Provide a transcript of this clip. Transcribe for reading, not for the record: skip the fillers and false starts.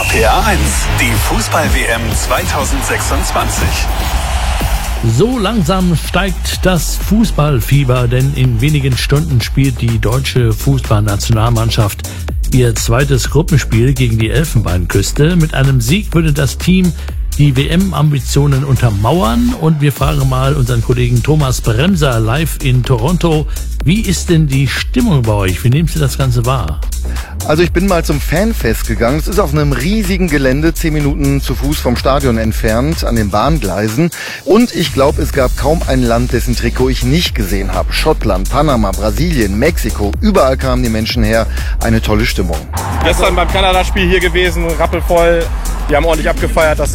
RPA 1, die Fußball-WM 2026. So langsam steigt das Fußballfieber, denn in wenigen Stunden spielt die deutsche Fußballnationalmannschaft ihr zweites Gruppenspiel gegen die Elfenbeinküste. Mit einem Sieg würde das Team die WM-Ambitionen untermauern. Und wir fragen mal unseren Kollegen Thomas Bremser live in Toronto. Wie ist denn die Stimmung bei euch? Wie nehmen Sie das Ganze wahr? Also ich bin mal zum Fanfest gegangen. Es ist auf einem riesigen Gelände, 10 Minuten zu Fuß vom Stadion entfernt, an den Bahngleisen. Und ich glaube, es gab kaum ein Land, dessen Trikot ich nicht gesehen habe. Schottland, Panama, Brasilien, Mexiko, überall kamen die Menschen her. Eine tolle Stimmung. Gestern beim Kanada-Spiel hier gewesen, rappelvoll. Wir haben ordentlich abgefeiert. Das